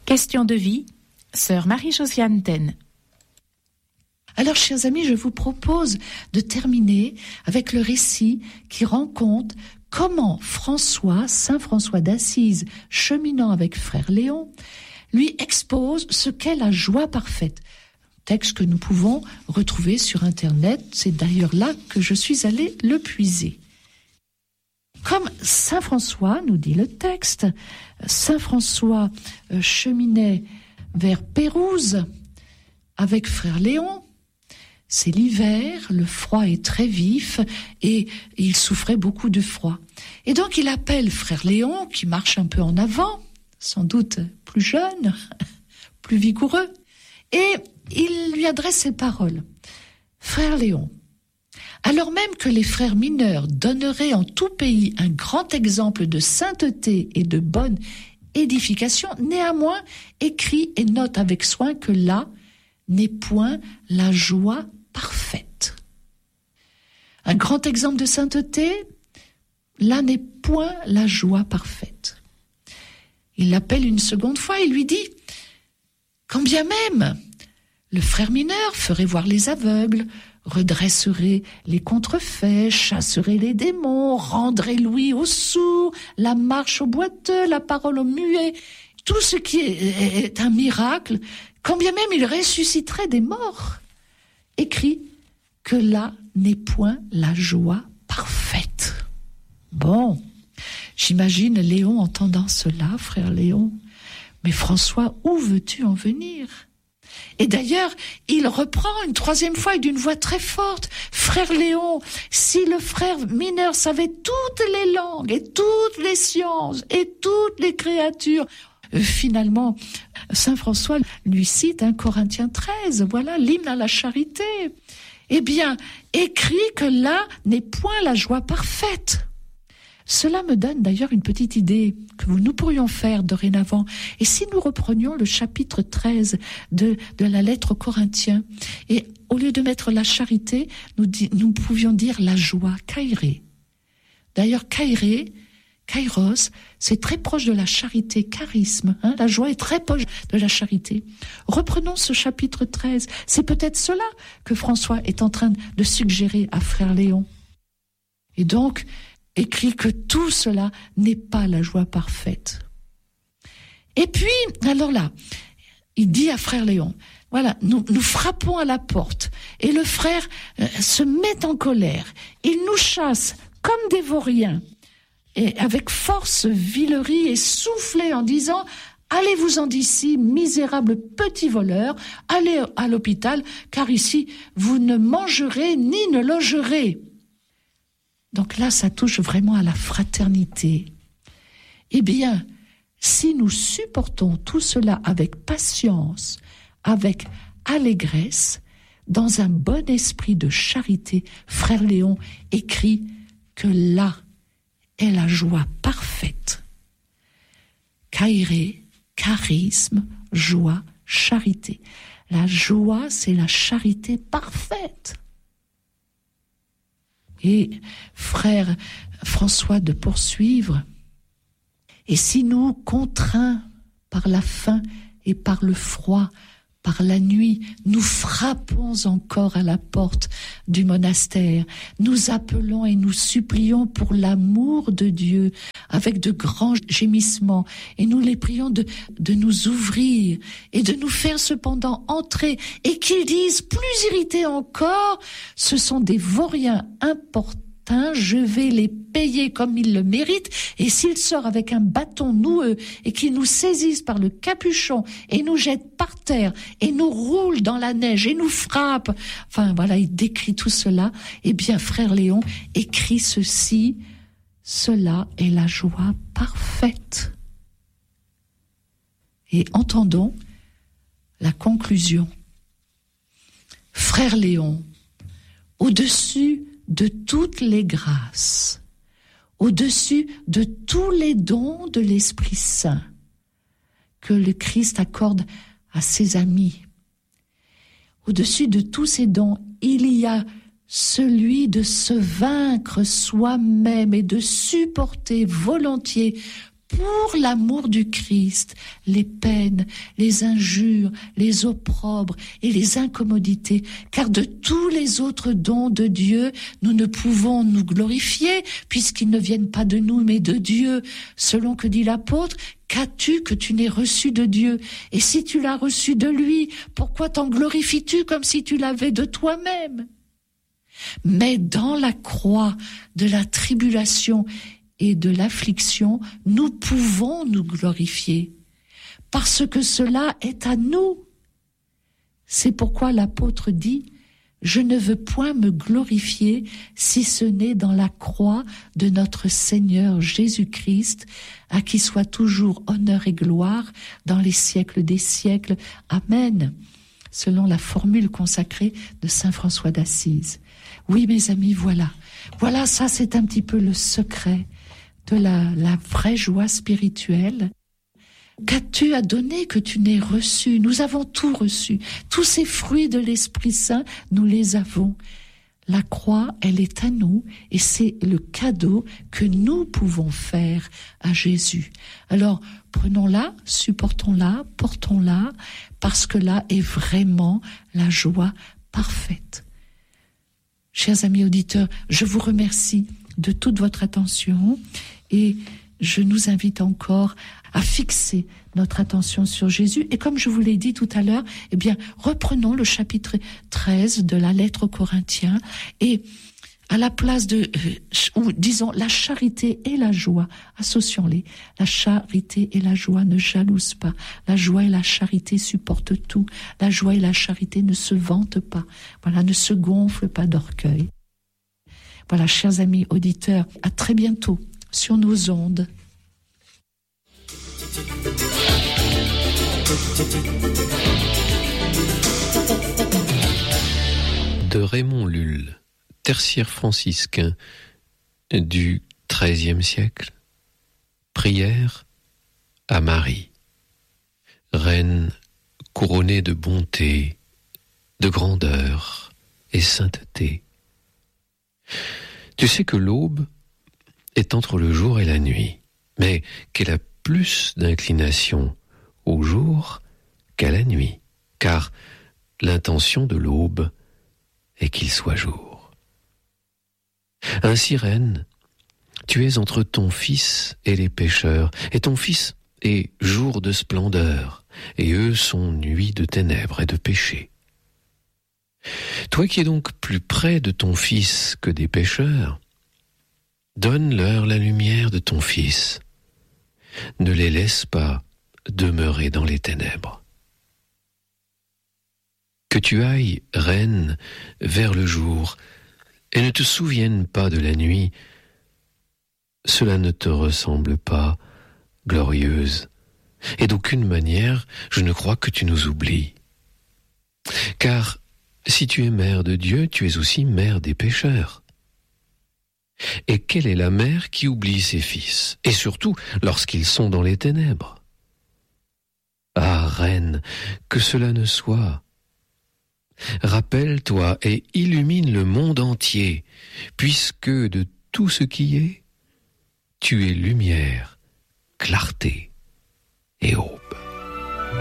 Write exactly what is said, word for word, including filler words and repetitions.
Question de vie, sœur Marie-Josiane Ten. Alors, chers amis, je vous propose de terminer avec le récit qui rend compte comment François, Saint François d'Assise, cheminant avec frère Léon, lui expose ce qu'est la joie parfaite. Texte que nous pouvons retrouver sur Internet, c'est d'ailleurs là que je suis allée le puiser. Comme Saint François, nous dit le texte, Saint François euh, cheminait vers Pérouse avec frère Léon. C'est l'hiver, le froid est très vif et il souffrait beaucoup de froid. Et donc il appelle frère Léon, qui marche un peu en avant, sans doute plus jeune, plus vigoureux, et il lui adresse ces paroles. Frère Léon, alors même que les frères mineurs donneraient en tout pays un grand exemple de sainteté et de bonne édification, néanmoins écris et note avec soin que là n'est point la joie parfaite. Un grand exemple de sainteté, là n'est point la joie parfaite. Il l'appelle une seconde fois et lui dit, quand bien même le frère mineur ferait voir les aveugles, redresserait les contrefaits, chasserait les démons, rendrait l'ouïe aux sourds, la marche aux boiteux, la parole aux muets, tout ce qui est, est un miracle, quand bien même il ressusciterait des morts, écrit que là n'est point la joie parfaite. Bon, j'imagine Léon entendant cela, frère Léon. Mais François, où veux-tu en venir ? Et d'ailleurs, il reprend une troisième fois et d'une voix très forte. Frère Léon, si le frère mineur savait toutes les langues et toutes les sciences et toutes les créatures, euh, finalement, Saint François lui cite un Corinthiens treize, voilà l'hymne à la charité. Eh bien, écrit que là n'est point la joie parfaite. Cela me donne d'ailleurs une petite idée que nous pourrions faire dorénavant. Et si nous reprenions le chapitre treize de, de la lettre aux Corinthiens, et au lieu de mettre la charité, nous, di, nous pouvions dire la joie, kairé. D'ailleurs, kairé, kairos, c'est très proche de la charité, charisme. Hein, la joie est très proche de la charité. Reprenons ce chapitre treize. C'est peut-être cela que François est en train de suggérer à frère Léon. Et donc, écrit que tout cela n'est pas la joie parfaite. Et puis, alors là, il dit à frère Léon, voilà, nous, nous frappons à la porte, et le frère euh, se met en colère. Il nous chasse comme des vauriens, et avec force, villerie et soufflet en disant, allez-vous-en d'ici, misérables petits voleurs, allez à l'hôpital, car ici, vous ne mangerez ni ne logerez. Donc là, ça touche vraiment à la fraternité. Eh bien, si nous supportons tout cela avec patience, avec allégresse, dans un bon esprit de charité, frère Léon écrit que là est la joie parfaite. Kairé, charisme, joie, charité. La joie, c'est la charité parfaite. Et frère François de poursuivre, et si nous, contraints par la faim et par le froid, par la nuit, nous frappons encore à la porte du monastère, nous appelons et nous supplions pour l'amour de Dieu avec de grands gémissements, et nous les prions de, de nous ouvrir et de nous faire cependant entrer, et qu'ils disent plus irrités encore, ce sont des vauriens importuns, je vais les payer comme ils le méritent, et s'ils sortent avec un bâton noueux et qu'ils nous saisissent par le capuchon et nous jettent par terre et nous roulent dans la neige et nous frappent, enfin voilà, il décrit tout cela. Eh bien, frère Léon écrit ceci, cela est la joie parfaite. Et entendons la conclusion. Frère Léon, au-dessus de toutes les grâces, au-dessus de tous les dons de l'Esprit Saint que le Christ accorde à ses amis, au-dessus de tous ces dons, il y a celui de se vaincre soi-même et de supporter volontiers pour l'amour du Christ, les peines, les injures, les opprobres et les incommodités, car de tous les autres dons de Dieu, nous ne pouvons nous glorifier, puisqu'ils ne viennent pas de nous, mais de Dieu. Selon que dit l'apôtre, qu'as-tu que tu n'aies reçu de Dieu? Et si tu l'as reçu de lui, pourquoi t'en glorifies-tu comme si tu l'avais de toi-même? Mais dans la croix de la tribulation et de l'affliction, nous pouvons nous glorifier, parce que cela est à nous. C'est pourquoi l'apôtre dit, « Je ne veux point me glorifier si ce n'est dans la croix de notre Seigneur Jésus-Christ, à qui soit toujours honneur et gloire dans les siècles des siècles. Amen. » Selon la formule consacrée de saint François d'Assise. Oui, mes amis, voilà. Voilà, ça c'est un petit peu le secret de la, la vraie joie spirituelle. Qu'as-tu à donner que tu n'aies reçu? Nous avons tout reçu. Tous ces fruits de l'Esprit Saint, nous les avons. La croix, elle est à nous et c'est le cadeau que nous pouvons faire à Jésus. Alors, prenons-la, supportons-la, portons-la, parce que là est vraiment la joie parfaite. Chers amis auditeurs, je vous remercie de toute votre attention et je nous invite encore à fixer notre attention sur Jésus. Et comme je vous l'ai dit tout à l'heure, eh bien, reprenons le chapitre treize de la lettre aux Corinthiens et à la place de, euh, ou disons, la charité et la joie, associons-les. La charité et la joie ne jalousent pas. La joie et la charité supportent tout. La joie et la charité ne se vantent pas. Voilà, ne se gonflent pas d'orgueil. Voilà, chers amis auditeurs, à très bientôt sur nos ondes. De Raymond Lulle, tertiaire franciscain du treizième siècle. Prière à Marie, reine couronnée de bonté, de grandeur et sainteté. Tu sais que l'aube est entre le jour et la nuit, mais qu'elle a plus d'inclination au jour qu'à la nuit, car l'intention de l'aube est qu'il soit jour. Ainsi, reine, tu es entre ton fils et les pécheurs, et ton fils est jour de splendeur, et eux sont nuit de ténèbres et de péché. Toi qui es donc plus près de ton fils que des pécheurs, donne-leur la lumière de ton fils. Ne les laisse pas demeurer dans les ténèbres. Que tu ailles, reine, vers le jour, et ne te souviennes pas de la nuit, cela ne te ressemble pas, glorieuse, et d'aucune manière je ne crois que tu nous oublies. Car si tu es mère de Dieu, tu es aussi mère des pécheurs. Et quelle est la mère qui oublie ses fils, et surtout lorsqu'ils sont dans les ténèbres? Ah, reine, que cela ne soit. Rappelle-toi et illumine le monde entier, puisque de tout ce qui est, tu es lumière, clarté et eau.